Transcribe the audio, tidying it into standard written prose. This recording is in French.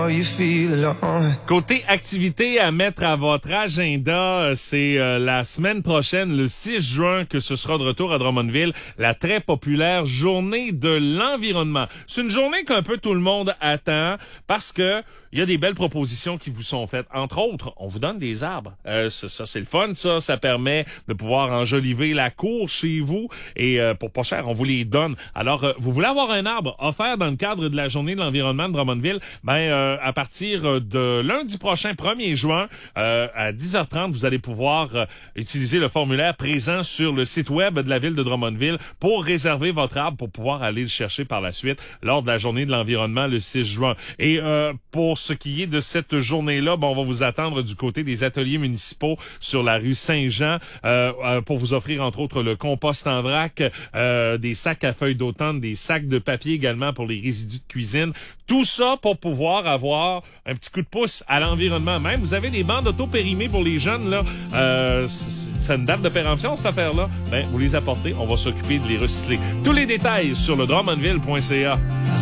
Côté activité à mettre à votre agenda, c'est la semaine prochaine, le 6 juin, que ce sera de retour à Drummondville, la très populaire Journée de l'environnement. C'est une journée qu'un peu tout le monde attend parce que il y a des belles propositions qui vous sont faites. Entre autres, on vous donne des arbres. Ça c'est le fun, ça. Ça permet de pouvoir enjoliver la cour chez vous et pour pas cher, on vous les donne. Alors, vous voulez avoir un arbre offert dans le cadre de la Journée de l'environnement de Drummondville? À partir de lundi prochain, 1er juin, à 10h30, vous allez pouvoir utiliser le formulaire présent sur le site web de la ville de Drummondville pour réserver votre arbre pour pouvoir aller le chercher par la suite lors de la Journée de l'environnement le 6 juin. Et pour ce qui est de cette journée-là, on va vous attendre du côté des ateliers municipaux sur la rue Saint-Jean pour vous offrir entre autres le compost en vrac, des sacs à feuilles d'automne, des sacs de papier également pour les résidus de cuisine. Tout ça pour pouvoir avoir un petit coup de pouce à l'environnement. Même, vous avez des bandes auto-périmées pour les jeunes, là. C'est une date de péremption, cette affaire-là. Vous les apportez, on va s'occuper de les recycler. Tous les détails sur le drummondville.ca.